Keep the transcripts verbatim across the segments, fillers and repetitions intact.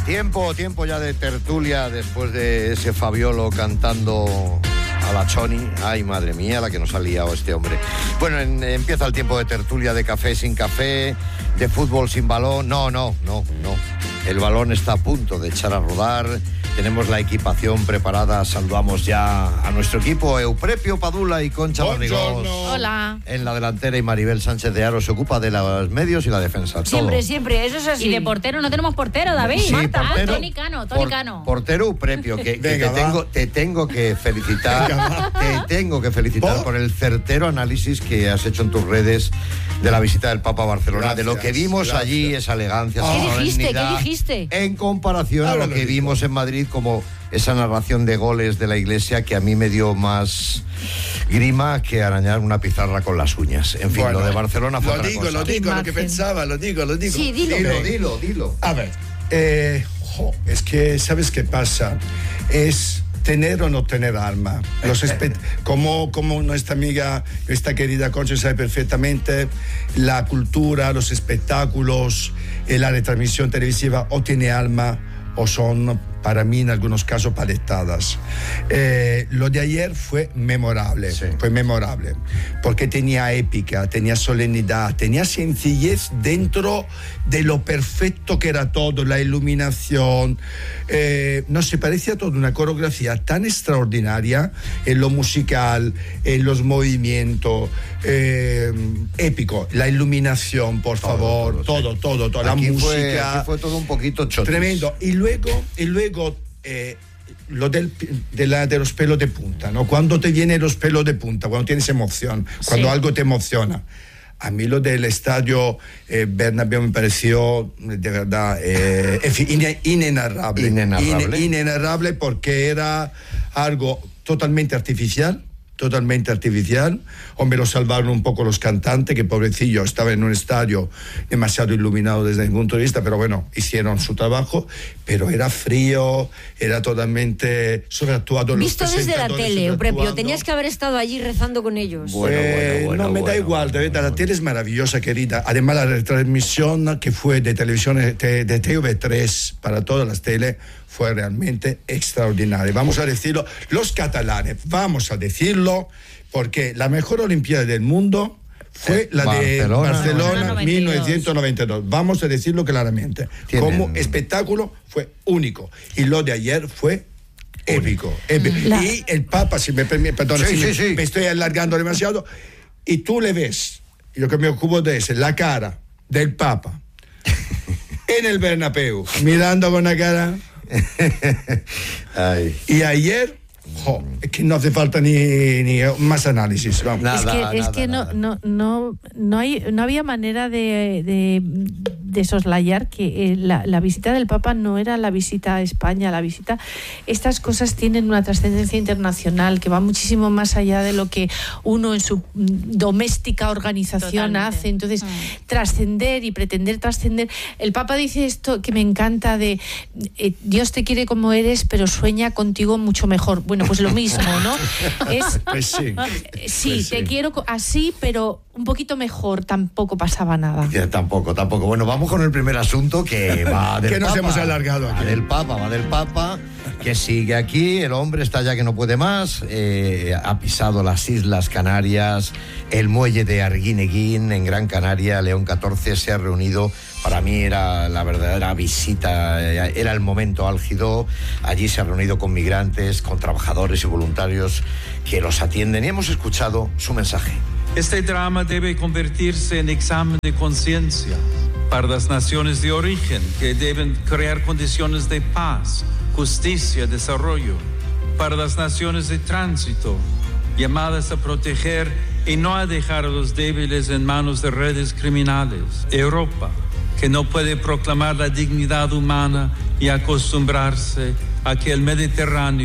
Tiempo, tiempo ya de tertulia después de ese Fabiolo cantando a la Choni. Ay, madre mía, la que nos ha liado este hombre. Bueno, en, empieza el tiempo de tertulia, de café sin café, de fútbol sin balón. No, no, no, no. El balón está a punto de echar a rodar. Tenemos la equipación preparada. Saludamos ya a nuestro equipo. Euprepio Padula y Concha Barrigós. Hola. En la delantera, y Maribel Sánchez de Aro se ocupa de los medios y la defensa. Siempre, todo. siempre, eso es así. Y de portero no tenemos portero, David. Sí, Marta, portero, Toni Cano, Toni por, Cano. Portero Euprepio, que, que Venga, te, tengo, te tengo que felicitar. Te tengo que felicitar ¿Por? por el certero análisis que has hecho en tus redes de la visita del Papa a Barcelona. Gracias, de lo que vimos gracias. allí, esa elegancia, ¿Qué esa dijiste? ¿Qué solemnidad, dijiste? en comparación a Ahora lo lo que digo. vimos en Madrid, como esa narración de goles de la Iglesia que a mí me dio más grima que arañar una pizarra con las uñas. En fin, Bueno, lo de Barcelona fue Lo otra digo, cosa. lo digo, lo que imagen. pensaba, lo digo, lo digo. Sí, dilo. Dilo, dilo, dilo. A ver, eh, jo, es que, ¿sabes qué pasa? Es tener o no tener alma. Los espe- como, como nuestra amiga, nuestra querida Concha sabe perfectamente, la cultura, los espectáculos, eh, la retransmisión televisiva o tiene alma o son, para mí, en algunos casos, paletadas. Eh, lo de ayer fue memorable, Sí. fue memorable, porque tenía épica, tenía solemnidad, tenía sencillez dentro de lo perfecto que era todo, la iluminación, eh, no sé, parecía todo una coreografía tan extraordinaria en lo musical, en los movimientos, eh, épico, la iluminación, por Todo, favor, todo, todo, sí. todo, todo, la Aquí música. fue, aquí fue todo un poquito chotis. Tremendo. Y luego, y luego eh, lo del, de, la, de los pelos de punta, ¿no? Cuando te vienen los pelos de punta, cuando tienes emoción, cuando Sí. algo te emociona. A mí lo del estadio eh, Bernabéu me pareció de verdad eh, en fin, ine- inenarrable. Inenarrable. Ine- inenarrable porque era algo totalmente artificial. Totalmente artificial. Hombre, lo salvaron un poco los cantantes, que pobrecillo, estaba en un estadio demasiado iluminado desde mi punto de vista, pero bueno, hicieron su trabajo, pero era frío, era totalmente sobreactuado. los Visto desde la presentadores tele, Euprepio, sobreactuando. tenías que haber estado allí rezando con ellos. Bueno, Eh, bueno, bueno, no, me da bueno, igual, de bueno, verdad, la bueno. tele es maravillosa, querida. Además, la retransmisión que fue de televisión de, de T V tres para todas las tele fue realmente extraordinaria. Vamos a decirlo, los catalanes, vamos a decirlo, porque la mejor Olimpiada del mundo fue la de Barcelona. Barcelona noventa y dos. mil novecientos noventa y dos. Vamos a decirlo claramente. Tienen- Como espectáculo fue único. Y lo de ayer fue épico. épico. La- Y el Papa, si me permite, perdón, Sí, si sí, me, sí. me estoy alargando demasiado, y tú le ves, y lo que me ocupo de es la cara del Papa en el Bernabéu, mirando con la cara. Ay. Y ayer, jo, es que no hace falta ni, ni más análisis. Vamos. Nada, es que, es nada, que no, nada. no, no, no, hay, no había manera de, de, de soslayar que eh, la, la visita del Papa no era la visita a España, la visita... Estas cosas tienen una trascendencia internacional que va muchísimo más allá de lo que uno en su mm, doméstica organización Totalmente. hace. Entonces, Mm. trascender y pretender trascender... El Papa dice esto que me encanta de eh, Dios te quiere como eres, pero sueña contigo mucho mejor. Bueno, pues lo mismo, ¿no? Es... Pues sí. Sí, Pues te sí. quiero co- así, pero un poquito mejor, tampoco pasaba nada. Ya, tampoco, tampoco. Bueno, vamos con el primer asunto que va del Que nos Papa. hemos alargado Va aquí. del Papa, va del Papa, que sigue aquí. El hombre está ya que no puede más. eh, ha pisado las Islas Canarias, el muelle de Arguineguín en Gran Canaria. León catorce se ha reunido. Para mí era la verdadera visita, eh, era el momento álgido. Allí se ha reunido con migrantes, con trabajadores y voluntarios que los atienden, y hemos escuchado su mensaje. Este drama debe convertirse en examen de conciencia para las naciones de origen, que deben crear condiciones de paz, justicia, desarrollo. Para las naciones de tránsito, llamadas a proteger y no a dejar a los débiles en manos de redes criminales. Europa, que no puede proclamar la dignidad humana y acostumbrarse a que el Mediterráneo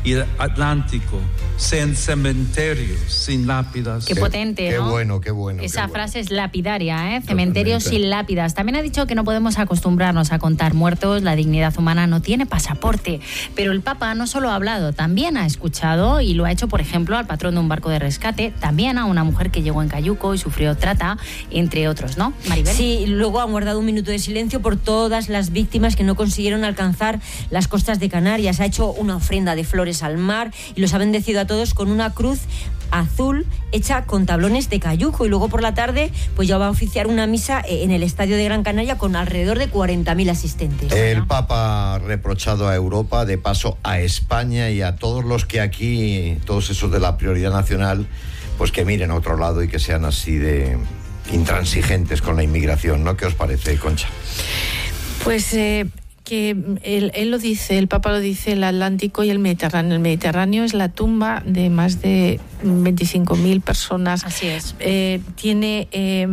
y el Atlántico sean cementerios sin lápidas. Qué potente, Qué ¿no? bueno, qué bueno. Esa qué bueno. frase es lapidaria, ¿eh? Cementerios Totalmente. sin lápidas. También ha dicho que no podemos acostumbrarnos a contar muertos, la dignidad humana no tiene pasaporte. Pero el Papa no solo ha hablado, también ha escuchado y lo ha hecho, por ejemplo, al patrón de un barco de rescate, también a una mujer que llegó en cayuco y sufrió trata, entre otros, ¿no, Maribel? Sí, luego han guardado un minuto de silencio por todas las víctimas que no consiguieron alcanzar las costas de Canarias. Ha hecho una ofrenda de flores al mar y los ha bendecido a todos con una cruz azul hecha con tablones de cayuco, y luego por la tarde pues ya va a oficiar una misa en el Estadio de Gran Canaria con alrededor de cuarenta mil asistentes. El Papa ha reprochado a Europa, de paso a España y a todos los que aquí, todos esos de la prioridad nacional, pues que miren a otro lado y que sean así de intransigentes con la inmigración, ¿no? ¿Qué os parece, Concha? Pues eh, que él, él lo dice, el Papa lo dice, el Atlántico y el Mediterráneo. El Mediterráneo es la tumba de más de veinticinco mil personas. Así es. Eh, tiene... Eh,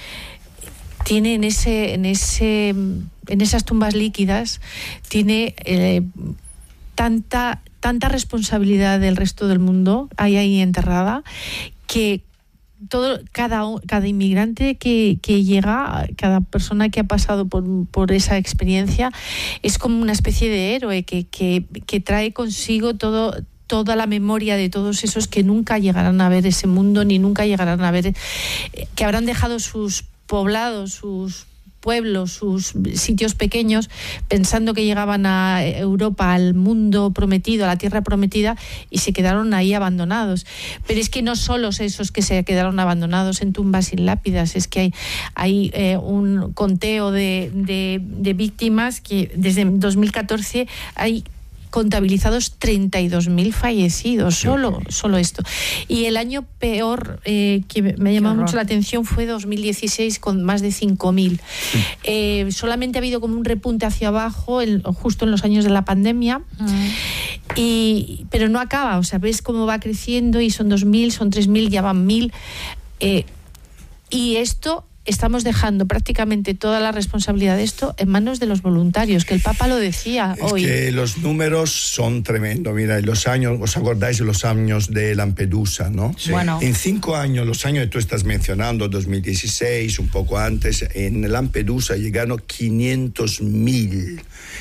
tiene en ese en ese en esas tumbas líquidas tiene eh, tanta tanta responsabilidad del resto del mundo hay ahí enterrada, que todo cada cada inmigrante que, que llega, cada persona que ha pasado por, por esa experiencia es como una especie de héroe que, que, que trae consigo todo toda la memoria de todos esos que nunca llegarán a ver ese mundo, ni nunca llegarán a ver, que habrán dejado sus poblados, sus pueblos, sus sitios pequeños, pensando que llegaban a Europa, al mundo prometido, a la tierra prometida, y se quedaron ahí abandonados. Pero es que no solo esos que se quedaron abandonados en tumbas sin lápidas, es que hay, hay eh, un conteo de, de, de víctimas que desde dos mil catorce hay contabilizados treinta y dos mil fallecidos, solo, solo esto. Y el año peor eh, que me ha llamado mucho la atención fue dos mil dieciséis, con más de cinco mil. Sí. Eh, solamente ha habido como un repunte hacia abajo el, justo en los años de la pandemia, uh-huh. y, pero no acaba, o sea, ves cómo va creciendo y son dos mil, son tres mil, ya van mil. Eh, y esto... Estamos dejando prácticamente toda la responsabilidad de esto en manos de los voluntarios, que el Papa lo decía es hoy. Es que los números son tremendos. Mira, los años, ¿os acordáis de los años de Lampedusa, no? Sí. Bueno. En cinco años, los años que tú estás mencionando, dos mil dieciséis, un poco antes, en Lampedusa llegaron quinientos mil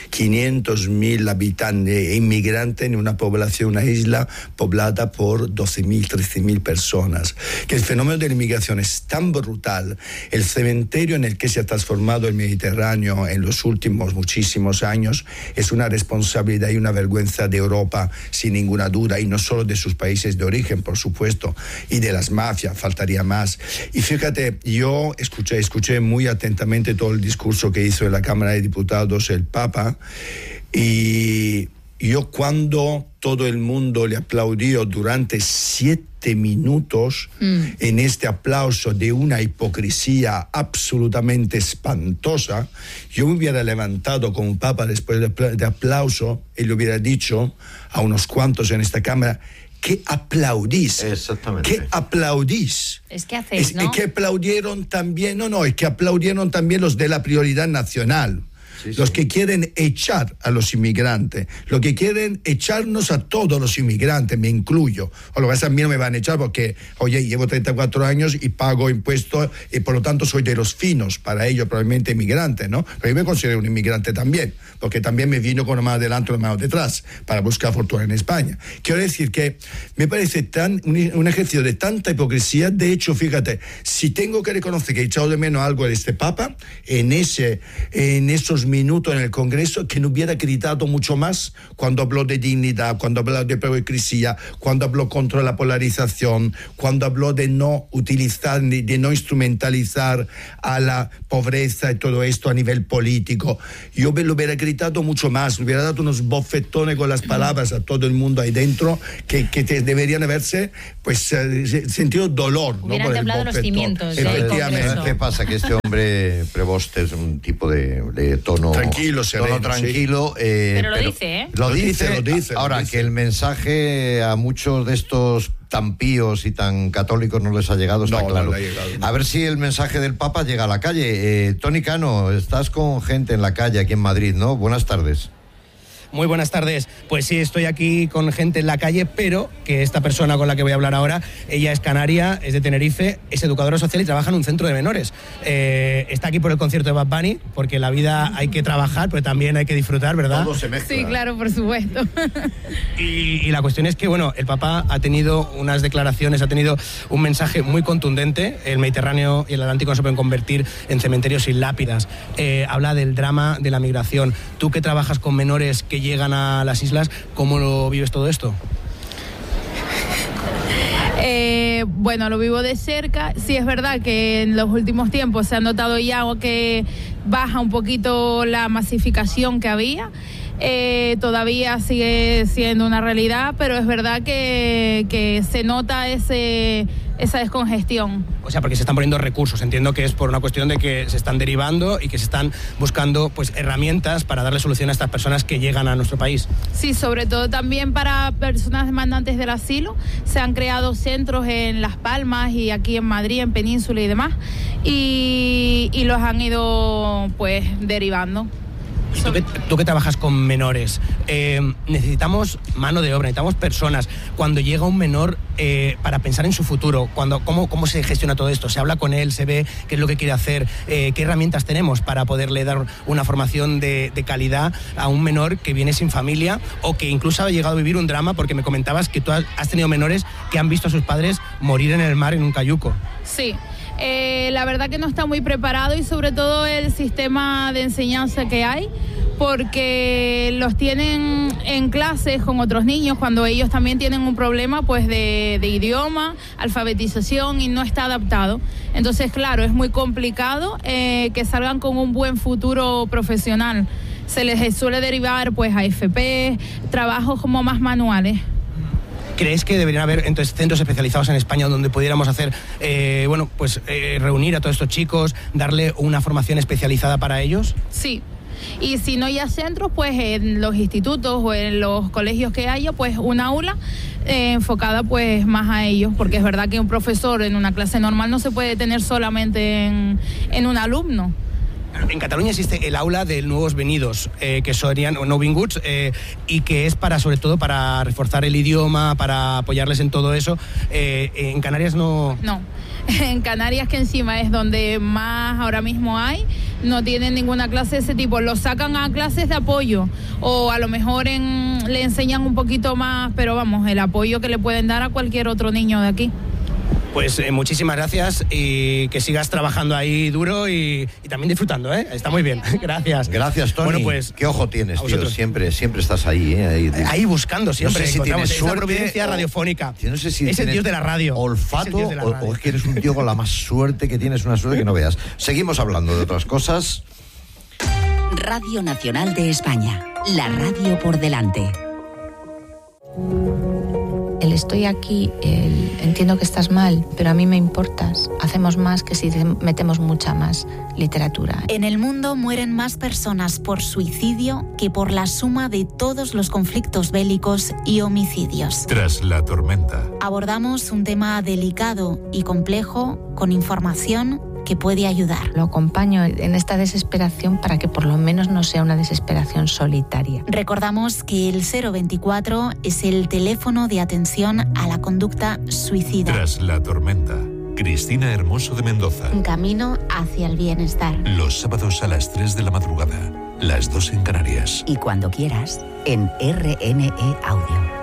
habitantes, inmigrantes en una población, una isla poblada por doce mil, trece mil personas. Que el fenómeno de la inmigración es tan brutal. El cementerio en el que se ha transformado el Mediterráneo en los últimos muchísimos años es una responsabilidad y una vergüenza de Europa, sin ninguna duda, y no solo de sus países de origen, por supuesto, y de las mafias, faltaría más. Y fíjate, yo escuché, escuché muy atentamente todo el discurso que hizo en la Cámara de Diputados el Papa, y yo cuando todo el mundo le aplaudió durante siete minutos, mm. en este aplauso de una hipocresía absolutamente espantosa, yo me hubiera levantado como Papa después de aplauso y le hubiera dicho a unos cuantos en esta Cámara: ¿qué aplaudís? Exactamente. ¿Qué aplaudís? Es que hacéis, es, ¿no? Es que aplaudieron también, no, no, es que aplaudieron también los de la prioridad nacional. Sí, los sí. que quieren echar a los inmigrantes, los que quieren echarnos a todos los inmigrantes, me incluyo. O lo que a mí no me van a echar porque, oye, llevo treinta y cuatro años y pago impuestos y por lo tanto soy de los finos, para ellos probablemente inmigrante, ¿no? Pero yo me considero un inmigrante también, porque también me vino con una mano adelante y una mano detrás para buscar fortuna en España. Quiero decir que me parece tan un, un ejercicio de tanta hipocresía. De hecho, fíjate, si tengo que reconocer que he echado de menos algo de este Papa, en, ese, en esos minuto en el Congreso, que no hubiera gritado mucho más cuando habló de dignidad, cuando habló de hipocresía, cuando habló contra la polarización, cuando habló de no utilizar, de no instrumentalizar a la pobreza y todo esto a nivel político. Yo lo hubiera gritado mucho más, le hubiera dado unos bofetones con las palabras a todo el mundo ahí dentro, que, que te deberían haberse pues eh, sentido dolor, ¿no? Hubieran temblado los cimientos del Congreso. ¿Qué pasa? Que este hombre Preboste es un tipo de, de tono tranquilo, sereno, tono tranquilo, sí. eh, pero lo pero dice, ¿eh? Lo, lo dice, dice, lo dice. Ahora, lo dice. Que el mensaje a muchos de estos tan píos y tan católicos no les ha llegado, está no, claro. No ha llegado, no. A ver si el mensaje del Papa llega a la calle. Eh, Tony Cano, estás con gente en la calle aquí en Madrid, ¿no? Buenas tardes. Muy buenas tardes. Pues sí, estoy aquí con gente en la calle, pero que esta persona con la que voy a hablar ahora, ella es canaria, es de Tenerife, es educadora social y trabaja en un centro de menores. Eh, está aquí por el concierto de Bad Bunny, porque en la vida hay que trabajar, pero también hay que disfrutar, ¿verdad? Todo se mezcla. Sí, claro, por supuesto. Y, y la cuestión es que, bueno, el Papa ha tenido unas declaraciones, ha tenido un mensaje muy contundente. El Mediterráneo y el Atlántico no se pueden convertir en cementerios sin lápidas. Eh, habla del drama de la migración. Tú que trabajas con menores que llegan a las islas, ¿cómo lo vives todo esto? Eh, bueno, lo vivo de cerca. Sí, es verdad que en los últimos tiempos se ha notado ya que baja un poquito la masificación que había. Eh, todavía sigue siendo una realidad, pero es verdad que, que se nota ese, esa descongestión. O sea, porque se están poniendo recursos. Entiendo que es por una cuestión de que se están derivando y que se están buscando pues herramientas para darle solución a estas personas que llegan a nuestro país. Sí, sobre todo también para personas demandantes del asilo. Se han creado centros en Las Palmas y aquí en Madrid, en Península y demás, y, y los han ido pues derivando. Y tú que, tú que trabajas con menores, eh, necesitamos mano de obra, necesitamos personas. Cuando llega un menor, eh, para pensar en su futuro, cuando, ¿cómo, ¿cómo se gestiona todo esto? ¿Se habla con él? ¿Se ve qué es lo que quiere hacer? Eh, ¿Qué herramientas tenemos para poderle dar una formación de, de calidad a un menor que viene sin familia o que incluso ha llegado a vivir un drama? Porque me comentabas que tú has tenido menores que han visto a sus padres morir en el mar en un cayuco. Sí. Eh, la verdad que no está muy preparado y sobre todo el sistema de enseñanza que hay, porque los tienen en clases con otros niños cuando ellos también tienen un problema pues de, de idioma, alfabetización y no está adaptado. Entonces, claro, es muy complicado eh, que salgan con un buen futuro profesional. Se les suele derivar pues a F P, trabajos como más manuales. ¿Crees que deberían haber entonces centros especializados en España donde pudiéramos hacer, eh, bueno, pues eh, reunir a todos estos chicos, darle una formación especializada para ellos? Sí. Y si no hay centros, pues en los institutos o en los colegios que haya, pues una aula eh, enfocada pues más a ellos, porque es verdad que un profesor en una clase normal no se puede tener solamente en, en un alumno. En Cataluña existe el aula de nuevos venidos, eh, que serían nouvinguts, eh, y que es para, sobre todo, para reforzar el idioma, para apoyarles en todo eso. Eh, en Canarias no... No, en Canarias, que encima es donde más ahora mismo hay, no tienen ninguna clase de ese tipo. Los sacan a clases de apoyo o a lo mejor en, le enseñan un poquito más, pero vamos, el apoyo que le pueden dar a cualquier otro niño de aquí. Pues eh, muchísimas gracias y que sigas trabajando ahí duro y, y también disfrutando, ¿eh? Está muy bien. Gracias. Gracias, Tony. Bueno, pues, qué ojo tienes, tío. Siempre, siempre estás ahí, ¿eh? Ahí, ahí buscando siempre. No sé si tienes suerte, providencia radiofónica. No sé si es el dios de la radio. Olfato es la o, radio. o es que eres un tío con la más suerte que tienes, una suerte que no veas. Seguimos hablando de otras cosas. Radio Nacional de España. La radio por delante. El estoy aquí, el entiendo que estás mal, pero a mí me importas. Hacemos más que si metemos mucha más literatura. En el mundo mueren más personas por suicidio que por la suma de todos los conflictos bélicos y homicidios. Tras la tormenta. Abordamos un tema delicado y complejo con información que puede ayudar. Lo acompaño en esta desesperación para que por lo menos no sea una desesperación solitaria. Recordamos que el cero veinticuatro es el teléfono de atención a la conducta suicida. Tras la tormenta. Cristina Hermoso de Mendoza. Un camino hacia el bienestar. Los sábados a las tres de la madrugada. Las dos en Canarias. Y cuando quieras, en R N E Audio.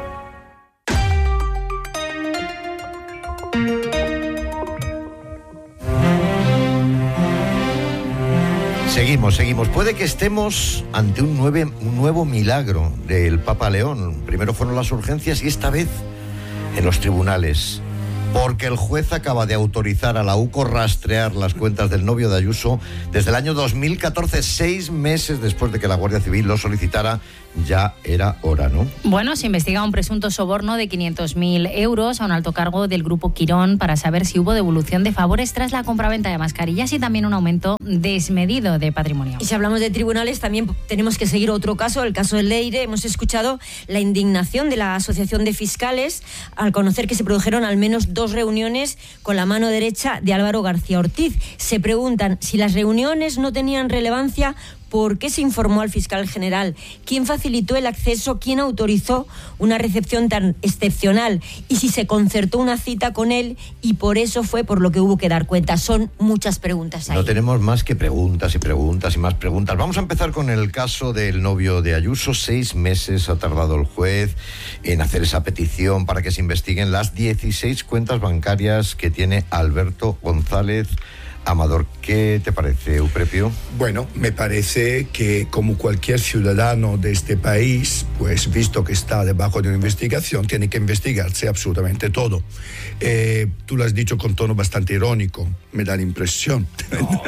Seguimos, seguimos. Puede que estemos ante un, nueve, un nuevo milagro del Papa León. Primero fueron las urgencias y esta vez en los tribunales. Porque el juez acaba de autorizar a la U C O rastrear las cuentas del novio de Ayuso desde el año dos mil catorce, seis meses después de que la Guardia Civil lo solicitara. Ya era hora, ¿no? Bueno, se investiga un presunto soborno de quinientos mil euros a un alto cargo del Grupo Quirón para saber si hubo devolución de favores tras la compraventa de mascarillas y también un aumento desmedido de patrimonio. Y si hablamos de tribunales, también tenemos que seguir otro caso, el caso del Leire. Hemos escuchado la indignación de la Asociación de Fiscales al conocer que se produjeron al menos dos reuniones con la mano derecha de Álvaro García Ortiz. Se preguntan si las reuniones no tenían relevancia, por qué se informó al fiscal general, quién facilitó el acceso, quién autorizó una recepción tan excepcional y si se concertó una cita con él y por eso fue por lo que hubo que dar cuenta. Son muchas preguntas ahí. No tenemos más que preguntas y preguntas y más preguntas. Vamos a empezar con el caso del novio de Ayuso. Seis meses ha tardado el juez en hacer esa petición para que se investiguen las dieciséis cuentas bancarias que tiene Alberto González Amador. ¿Qué te parece, Euprepio? Bueno, me parece que como cualquier ciudadano de este país, pues visto que está debajo de una investigación, tiene que investigarse absolutamente todo. Eh, tú lo has dicho con tono bastante irónico, me da la impresión. Oh.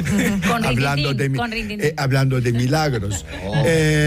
Con hablando, de, con eh, hablando de milagros. Oh.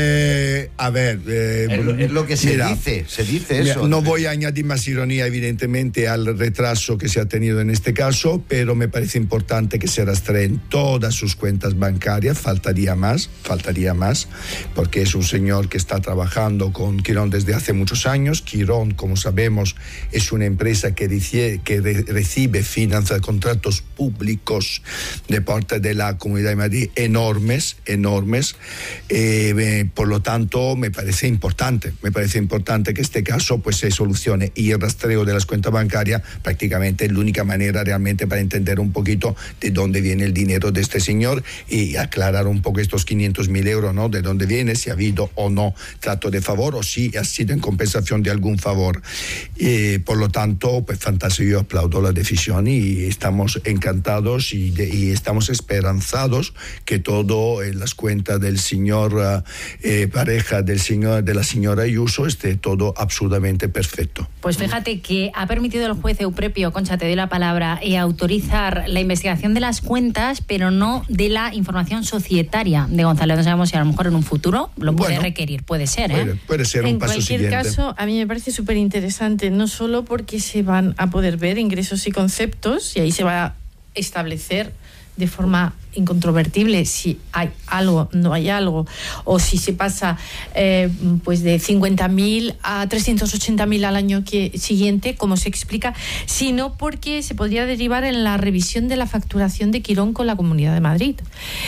Eh, a ver... Eh, es, lo, es lo que se mira, dice, se dice eso. Mira, no voy a añadir más ironía, evidentemente, al retraso que se ha tenido en este caso, pero me parece importante que se rastreen todas sus cuentas bancarias. Faltaría más, faltaría más, porque es un señor que está trabajando con Quirón desde hace muchos años. Quirón, como sabemos, es una empresa que, dice, que re, recibe, financia contratos públicos de parte de la Comunidad de Madrid enormes, enormes. Eh, eh, por lo tanto, me parece importante, me parece importante que este caso pues se solucione, y el rastreo de las cuentas bancarias prácticamente es la única manera realmente para entender un poquito de dónde viene el dinero de este señor y aclarar un poco estos quinientos mil euros, ¿no? De dónde viene, si ha habido o no trato de favor o si ha sido en compensación de algún favor. Eh, por lo tanto, pues fantástico, yo aplaudo la decisión y estamos encantados y, de, y estamos esperanzados que todo en las cuentas del señor eh, pareja del señor de la señora Ayuso esté todo absolutamente perfecto. Pues fíjate que ha permitido el juez Euprepio, Concha, te doy la palabra, y autorizar la investigación de las cuentas, pero no de la información societaria de González. No sabemos si a lo mejor en un futuro lo puede bueno, requerir, puede ser, ¿eh? Puede, puede ser un en paso cualquier siguiente. caso, a mí me parece súper interesante, no solo porque se van a poder ver ingresos y conceptos, y ahí se va a establecer de forma incontrovertible si hay algo, no hay algo, o si se pasa eh, pues de cincuenta mil a trescientos ochenta mil al año que, siguiente, como se explica, sino porque se podría derivar en la revisión de la facturación de Quirón con la Comunidad de Madrid.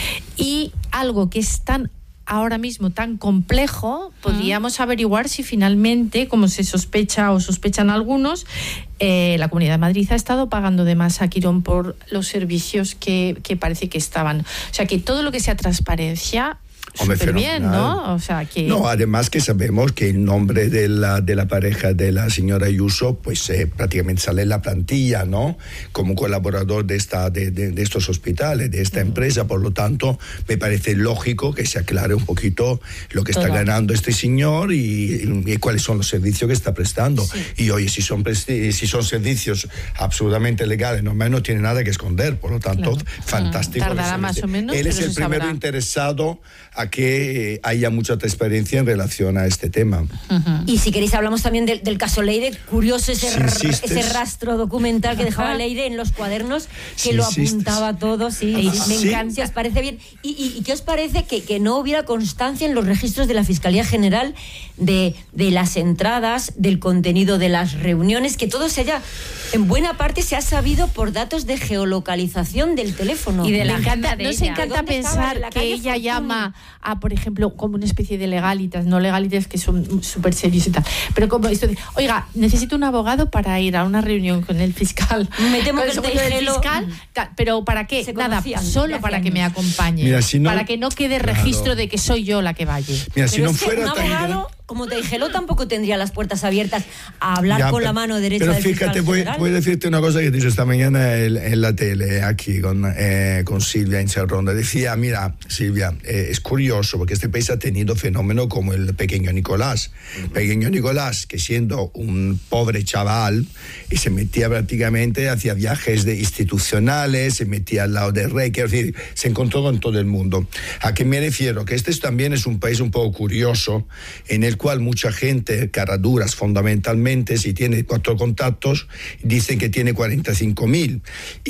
Y algo que es tan ahora mismo tan complejo, podríamos averiguar si finalmente, como se sospecha o sospechan algunos, eh, la Comunidad de Madrid ha estado pagando de más a Quirón por los servicios que, que parece que estaban. O sea, que todo lo que sea transparencia, súper bien, ¿no? O sea, que... No, además que sabemos que el nombre de la, de la pareja de la señora Ayuso, pues eh, prácticamente sale en la plantilla, ¿no? Como colaborador de, esta, de, de, de estos hospitales, de esta uh-huh. empresa. Por lo tanto, me parece lógico que se aclare un poquito lo que está Todo. ganando este señor y, y, y cuáles son los servicios que está prestando. Sí. Y oye, si son, presti- si son servicios absolutamente legales, no, no tiene nada que esconder. Por lo tanto, claro. fantástico. Tardará más o menos. Él es el primero sabrá. interesado a que haya mucha transparencia en relación a este tema. Uh-huh. Y si queréis hablamos también del, del caso Leire. Curioso ese, r- ese rastro documental que dejaba Leire en los cuadernos, que sí, lo apuntaba sí, todo, sí, ah, me sí. encanta, si os parece bien. ¿Y, y, y qué os parece que, que no hubiera constancia en los registros de la Fiscalía General de, de las entradas, del contenido de las reuniones, que todo se haya, en buena parte se ha sabido por datos de geolocalización del teléfono? Y de la agenda de Nos ella. encanta pensar que ella Fortuny? llama a, por ejemplo, como una especie de legalitas, no legalitas que son súper serios y tal, pero como esto de, oiga, necesito un abogado para ir a una reunión con el fiscal. Me temo que el, el fiscal, tal, pero ¿para qué? Nada, solo para que me acompañe. Mira, si no, para que no quede claro. registro de que soy yo la que vaya. Mira, si pero no es fuera que un tan abogado, como Teijelo, tampoco tendría las puertas abiertas a hablar ya, con pero, la mano derecha pero del fiscal fíjate, voy, voy a decirte una cosa que he dicho esta mañana en, en la tele, aquí con, eh, con Silvia en Ronda. Decía, mira, Silvia, eh, es curioso porque este país ha tenido fenómenos como el pequeño Nicolás. Uh-huh. Pequeño Nicolás, que siendo un pobre chaval, y se metía prácticamente, hacía viajes de institucionales, se metía al lado del rey, quiero decir, se encontró con todo el mundo. ¿A qué me refiero? Que este también es un país un poco curioso, en el el cual mucha gente, caraduras fundamentalmente, si tiene cuatro contactos, dicen que tiene cuarenta y cinco mil.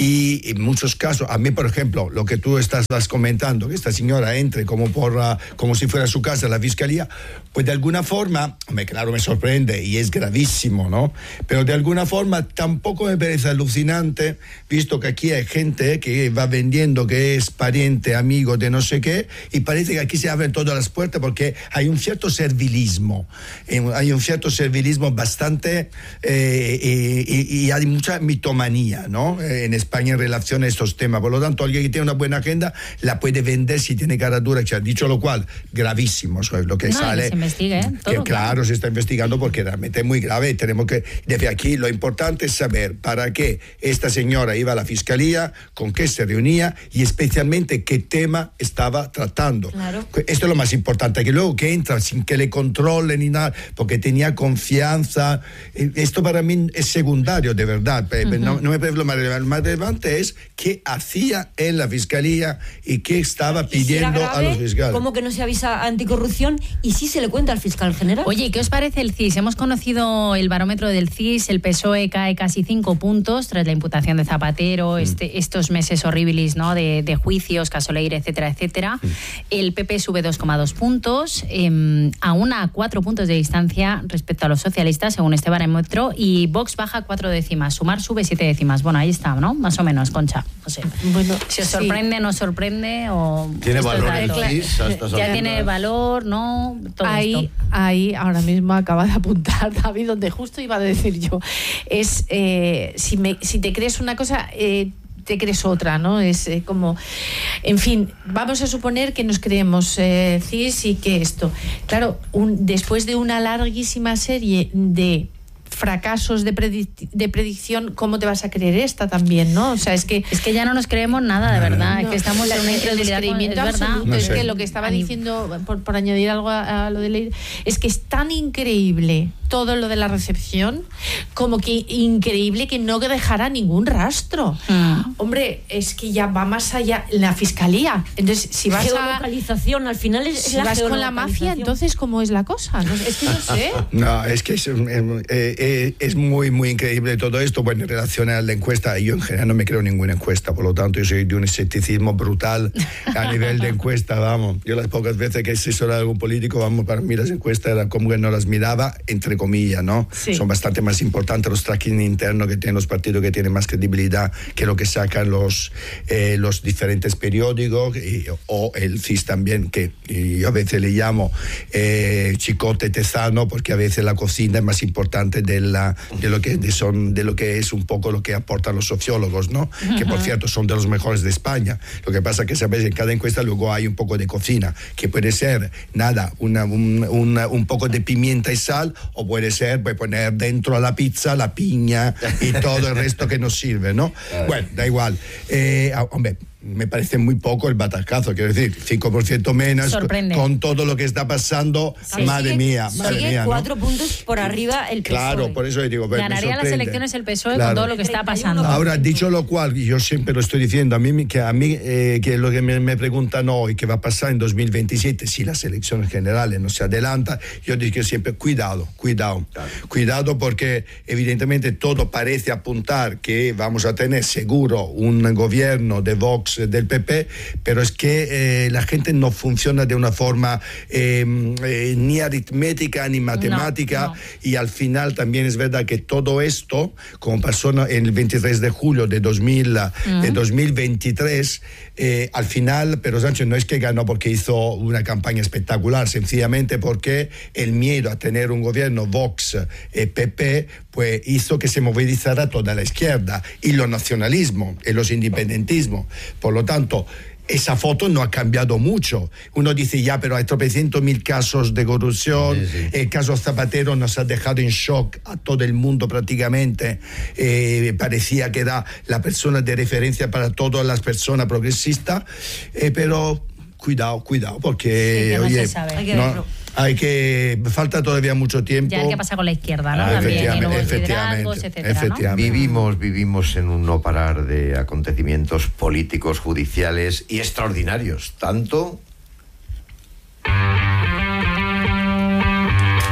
Y en muchos casos, a mí, por ejemplo, lo que tú estás comentando, que esta señora entre como, por, uh, como si fuera su casa a la fiscalía, pues de alguna forma, me, claro, me sorprende y es gravísimo, ¿no? Pero de alguna forma tampoco me parece alucinante, visto que aquí hay gente que va vendiendo que es pariente, amigo de no sé qué, y parece que aquí se abren todas las puertas porque hay un cierto servilismo, eh, hay un cierto servilismo bastante, eh, eh, y, y hay mucha mitomanía, ¿no? Eh, en España en relación a estos temas. Por lo tanto, alguien que tiene una buena agenda la puede vender si tiene cara dura. Dicho lo cual, gravísimo es lo que no, sale. Que se investigue, ¿eh? Todo, que, claro, se está investigando porque realmente es muy grave. Tenemos que, desde aquí, lo importante es saber para qué esta señora iba a la fiscalía, con qué se reunía y especialmente qué tema estaba tratando. Claro. Esto es lo más importante, que luego que entra sin que le controlen ni nada, porque tenía confianza. Esto para mí es secundario, de verdad. Uh-huh. No, no me parece lo más relevante. Lo más relevante es qué hacía en la fiscalía y qué estaba pidiendo si grave, a los fiscales. ¿Cómo que no se avisa a anticorrupción? Y sí se le cuenta al fiscal general. Oye, ¿qué os parece el C I S? Hemos conocido el barómetro del C I S, el P S O E cae casi cinco puntos tras la imputación de Zapatero, mm. este, estos meses horribilis, ¿no? de, de juicios, caso Leire, etcétera, etcétera. Mm. El P P sube dos coma dos puntos, eh, aún a cuatro puntos de distancia respecto a los socialistas, según este barómetro, y Vox baja cuatro décimas, Sumar sube siete décimas. Bueno, ahí está, ¿no? Más o menos, Concha. No sé. Bueno, si os sorprende, sí. no sorprende, o... ¿Tiene valor el C I S? Ya tiene valor, ¿no? Todo ahí, esto. ahí, ahora mismo acaba de apuntar David, donde justo iba a decir yo. Es, eh, si, me, si te crees una cosa... Eh, te crees otra, ¿no? Es eh, como, en fin, vamos a suponer que nos creemos eh, C I S y que esto, claro, un, después de una larguísima serie de fracasos de, predic- de predicción, ¿cómo te vas a creer esta también, no? O sea, es que es que ya no nos creemos nada, de verdad, no, es que estamos en una incredulidad, es verdad. No es sé. que lo que estaba diciendo, por, por añadir algo a, a lo de Leire, es que es tan increíble todo lo de la recepción, como que increíble que no dejará ningún rastro. Mm. Hombre, es que ya va más allá la fiscalía. Entonces, si vas geolocalización, a... al final es, si es la vas con la mafia, entonces, ¿cómo es la cosa? No, es que no sé. No, es que es, eh, eh, es muy, muy increíble todo esto. Bueno, en relación a la encuesta, yo en general no me creo ninguna encuesta, por lo tanto, yo soy de un escepticismo brutal a nivel de encuesta, vamos. Yo las pocas veces que he asesorado a algún político, vamos, para mí las encuestas era como que no las miraba, entre comillas, ¿no? Sí. Son bastante más importantes los tracking internos que tienen los partidos, que tienen más credibilidad que lo que sacan los, eh, los diferentes periódicos, y, o el C I S también, que yo a veces le llamo eh, chicote tesano, porque a veces la cocina es más importante de, la, de, lo que, de, son, de lo que es un poco lo que aportan los sociólogos, ¿no? Uh-huh. Que por cierto son de los mejores de España. Lo que pasa es que, sabes, en cada encuesta luego hay un poco de cocina, que puede ser, nada, una, un, una, un poco de pimienta y sal, o puede ser pues poner dentro a la pizza la piña y todo el resto que nos sirve, ¿no? Bueno, da igual. Eh, hombre, me parece muy poco el batacazo, quiero decir, cinco por ciento menos con, con todo lo que está pasando, sí. madre sigue, mía, madre sigue mía, cuatro ¿no? puntos por arriba el P S O E. Claro, por eso digo, pues, ganaría las elecciones el P S O E, claro, con todo lo que está pasando. Ahora, dicho lo cual, yo siempre lo estoy diciendo, a mí que a mí eh, que lo que me, me preguntan hoy, que va a pasar en dos mil veintisiete, si las elecciones generales no se adelantan, yo digo siempre, cuidado, cuidado, claro. cuidado, porque evidentemente todo parece apuntar que vamos a tener seguro un gobierno de Vox, del P P, pero es que eh, la gente no funciona de una forma eh, eh, ni aritmética ni matemática, no, no. Y al final también es verdad que todo esto, como pasó en el veintitrés de julio de, dos mil, uh-huh. de dos mil veintitrés, eh, al final Pedro Sánchez no es que ganó porque hizo una campaña espectacular, sencillamente porque el miedo a tener un gobierno Vox eh, P P pues hizo que se movilizara toda la izquierda y los nacionalismos y los independentismos. Por lo tanto, esa foto no ha cambiado mucho. Uno dice, ya, pero hay tropecientos mil casos de corrupción, sí, sí. El caso Zapatero nos ha dejado en shock a todo el mundo prácticamente. Eh, parecía que era la persona de referencia para todas las personas progresistas, eh, pero cuidado, cuidado, porque, sí, que no oye, se sabe. Hay que no, hay que, falta todavía mucho tiempo. Ya hay que pasar con la izquierda, ¿no? Ah, también, efectivamente, efectivamente, etcétera, efectivamente. ¿no? Vivimos, vivimos en un no parar de acontecimientos políticos, judiciales y extraordinarios. Tanto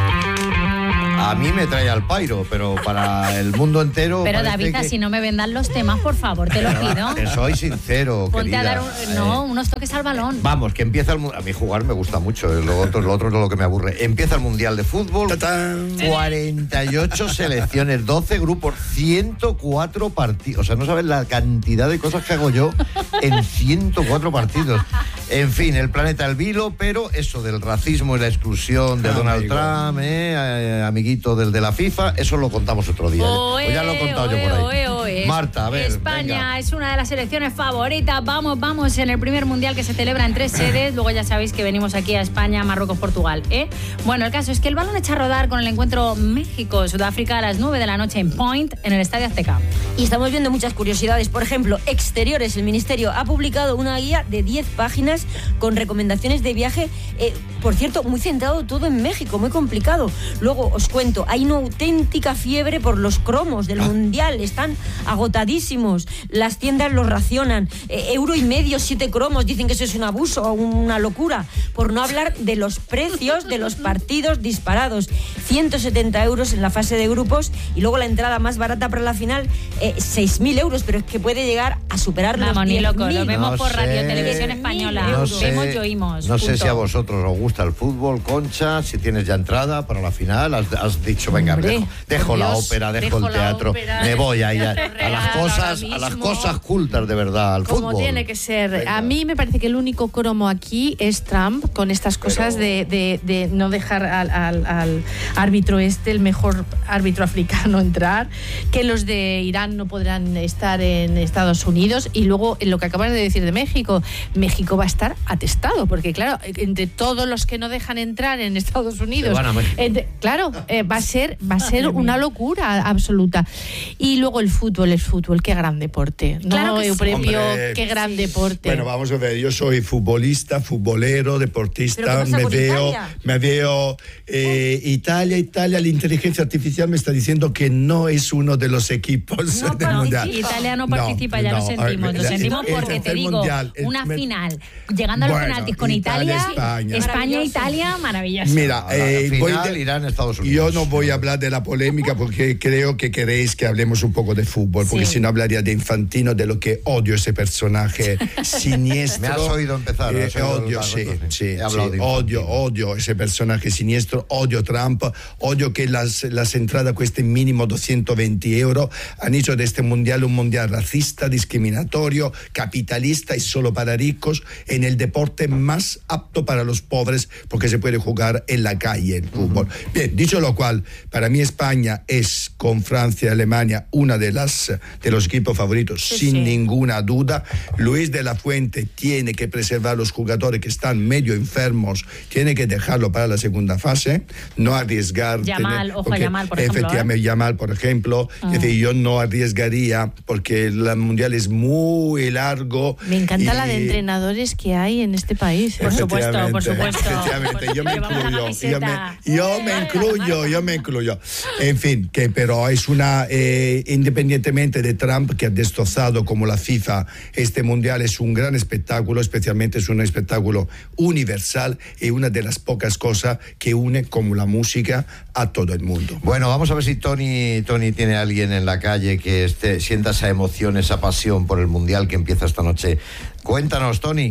a mí me trae al pairo, pero para el mundo entero. Pero David, que... si no me vendan los temas, por favor, te lo pido. Te soy sincero, Ponte querida. a dar un, no, eh, unos toques al balón. Vamos, que empieza el mundial. A mí jugar me gusta mucho, lo otro, lo otro es lo que me aburre. Empieza el mundial de fútbol. ¡Tatán! cuarenta y ocho selecciones, doce grupos, ciento cuatro partidos. O sea, no sabes la cantidad de cosas que hago yo en ciento cuatro partidos. En fin, el planeta al vilo, pero eso del racismo y la exclusión de Ah, Donald amigo. Trump, eh, eh, amiguito del de la FIFA, eso lo contamos otro día. Oe, Pues ya lo he contado yo por ahí. oe, oe. Marta, a ver. España venga. es una de las selecciones favoritas. Vamos, vamos, en el primer mundial que se celebra en tres sedes. Luego ya sabéis que venimos aquí a España, Marruecos, Portugal. ¿eh? Bueno, el caso es que el balón echa a rodar con el encuentro México-Sudáfrica a las nueve de la noche en Point, en el Estadio Azteca. Y estamos viendo muchas curiosidades. Por ejemplo, Exteriores, el Ministerio ha publicado una guía de diez páginas con recomendaciones de viaje, eh, por cierto, muy centrado todo en México, muy complicado. Luego os cuento, hay una auténtica fiebre por los cromos del Mundial, están agotadísimos, las tiendas los racionan, eh, euro y medio, siete cromos, dicen que eso es un abuso, una locura, por no hablar de los precios de los partidos disparados, ciento setenta euros en la fase de grupos y luego la entrada más barata para la final, eh, seis mil euros, pero es que puede llegar a superar los Vamos, ni diez loco, mil. lo vemos No por sé. Radio Televisión Española. No sé, Vemos y oímos. no sé punto. si a vosotros os gusta el fútbol, Concha, si tienes ya entrada para la final, has, has dicho, venga, Hombre, dejo, dejo por la Dios, ópera, dejo, dejo el la teatro, ópera, me voy ahí a, teatro a las real, cosas, ahora a las mismo. cosas cultas de verdad, al Como fútbol. tiene que ser. Venga. A mí me parece que el único cromo aquí es Trump, con estas cosas de, de- de no dejar al, al- al árbitro este, el mejor árbitro africano, entrar, que los de Irán no podrán estar en Estados Unidos. Y luego, en lo que acabas de decir de México, México va a estar atestado, porque claro, entre todos los que no dejan entrar en Estados Unidos, van a México. entre- claro, eh, va a ser, va a ser una locura absoluta. Y luego el fútbol, el fútbol, qué gran deporte. ¿No, Claro que sí. Euprebio? Hombre, Qué gran deporte. Bueno, vamos a ver, yo soy futbolista, futbolero, ¿Pero deportista, qué pasa me con veo, Italia? me veo eh, Italia, Italia, la inteligencia artificial me está diciendo que no es uno de los equipos No del mundial. Italia no participa, ya lo no, sentimos, a ver, lo el- sentimos el porque te tercer digo, mundial, el una primer- final, llegando a los Bueno, penaltis con Italia, Italia, España. España, Italia, maravilloso. Mira, A la eh, voy final, de- Irán, Estados yo Unidos. no voy a hablar de la polémica porque creo que queréis que hablemos un poco de fútbol, porque Sí. si no hablaría de Infantino, de lo que odio ese personaje siniestro. Me has oído empezar, Eh, has oído odio, los sí, datos, sí. sí, He hablado sí, de odio, Infantino. odio ese personaje siniestro, odio Trump, odio que las, las entradas cuesten mínimo doscientos veinte euros. Han hecho de este mundial un mundial racista, discriminatorio, capitalista y solo para ricos, en el deporte más apto para los pobres, porque se puede jugar en la calle el fútbol. Bien, dicho lo cual, para mí España es, con Francia y Alemania, una de las de los equipos favoritos, Sí, sin sí. ninguna duda. Luis de la Fuente tiene que preservar los jugadores que están medio enfermos, tiene que dejarlo para la segunda fase, no arriesgar. Yamal, tener- ojo a porque Yamal, por ejemplo, Efectivamente, Yamal, por ejemplo. Es decir, yo no arriesgaría porque el mundial es muy largo. Me encanta y- la de entrenadores que hay en este país. ¿eh? Por supuesto, por Efectivamente, supuesto. efectivamente, yo me Llevamos la incluyo, yo me, camiseta. yo me incluyo, yo me incluyo. En fin, que pero es una, eh, independientemente de Trump, que ha destrozado como la FIFA este mundial, es un gran espectáculo, especialmente es un espectáculo universal y una de las pocas cosas que une como la música a todo el mundo. Bueno, vamos a ver si Tony, Tony tiene a alguien en la calle que esté, sienta esa emoción, esa pasión por el Mundial que empieza esta noche. Cuéntanos, Tony.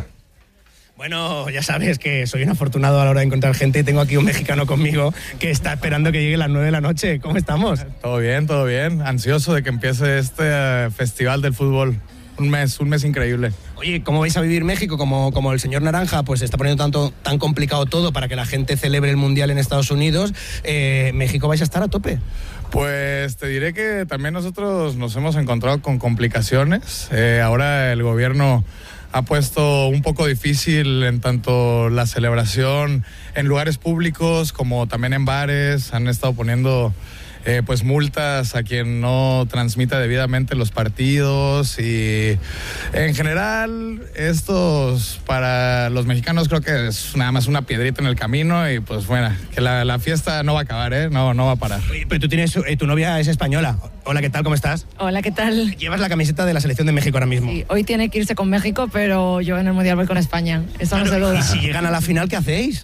Bueno, ya sabes que soy un afortunado a la hora de encontrar gente. Tengo aquí un mexicano conmigo que está esperando que llegue las nueve de la noche. ¿Cómo estamos? Todo bien, todo bien. Ansioso de que empiece este eh, festival del fútbol. Un mes, un mes increíble. Oye, ¿cómo vais a vivir México? Como, como el señor Naranja, pues está poniendo tanto, tan complicado todo para que la gente celebre el Mundial en Estados Unidos. Eh, ¿México vais a estar a tope? Pues te diré que también nosotros nos hemos encontrado con complicaciones. Eh, ahora el gobierno ha puesto un poco difícil en tanto la celebración en lugares públicos como también en bares. Han estado poniendo eh, pues multas a quien no transmita debidamente los partidos y en general estos para los mexicanos creo que es nada más una piedrita en el camino y pues bueno, que la, la fiesta no va a acabar, ¿eh? No, no va a parar. Oye, pero tú tienes, eh, tu novia es española. Hola, ¿qué tal? ¿Cómo estás? Hola, ¿qué tal? Llevas la camiseta de la selección de México ahora mismo. Sí, hoy tiene que irse con México, pero yo en el Mundial voy con España. Eso no se Claro, duda. y si llegan a la final, ¿qué hacéis?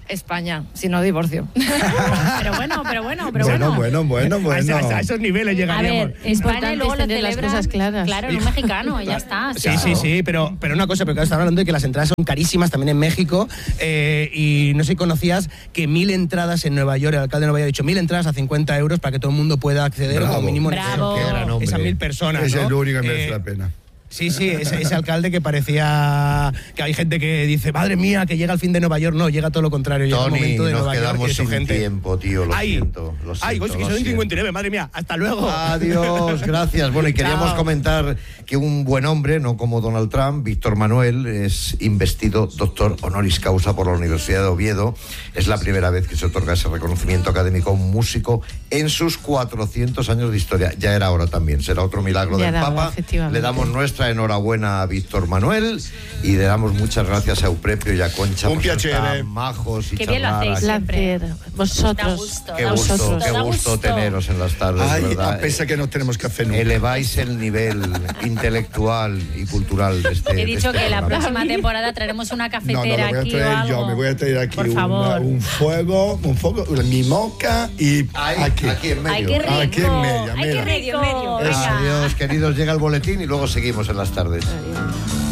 España, si no divorcio. Pero bueno, pero bueno, pero Bueno, bueno. bueno, bueno, A, esa- bueno. a esos niveles A llegaríamos. ver, España y luego lo tener las celebran, cosas claras. claro, en un mexicano, ya está. Sí, sí, sí, pero, pero una cosa, porque están hablando de que las entradas son carísimas también en México, eh, y no sé si conocías que mil entradas en Nueva York, el alcalde de Nueva York ha dicho mil entradas a cincuenta euros para que todo el mundo pueda acceder Bravo. como mínimo Bravo. Qué gran hombre. esas mil personas, Es ¿no? el único que merece Eh, la pena. Sí, sí, ese, ese alcalde que parecía que hay gente que dice, madre mía, que llega al fin de Nueva York. No, llega todo lo contrario, llega el Tony, momento de nos Nueva York quedamos y eso, sin gente. tiempo, tío, lo Ay, siento, lo ay, siento, que lo son siento. cincuenta y nueve, madre mía, hasta luego. Adiós, gracias. Bueno, y queríamos Chao. comentar que un buen hombre, no como Donald Trump, Víctor Manuel, es investido doctor honoris causa por la Universidad de Oviedo. Es la primera vez que se otorga ese reconocimiento académico a un músico en sus cuatrocientos años de historia. Ya era hora también, será otro milagro Ya del era hora, Papa. efectivamente. Le damos nuestra enhorabuena a Víctor Manuel y le damos muchas gracias a Euprepio y a Concha Un por ser piacere. tan majos y Qué bien lo charlar hacéis. aquí. Placer. Da Vosotros. gusto, Qué da gusto, Vosotros. qué Da gusto gusto. teneros en las tardes, Ay, ¿verdad? a pesar que no tenemos café nunca. Eleváis el nivel intelectual y cultural de este. He de dicho este que la programa. próxima temporada traeremos una No, no, cafetera lo voy a aquí o traer yo, algo. me voy a traer aquí Por una- favor. un fuego, un fuego, mi moca y Ahí, aquí. aquí en medio. Ay, qué rico. Aquí en medio, Ay, qué mira. rico. Medio, medio. Venga. Adiós, queridos. Llega el boletín y luego seguimos en las tardes. Adiós.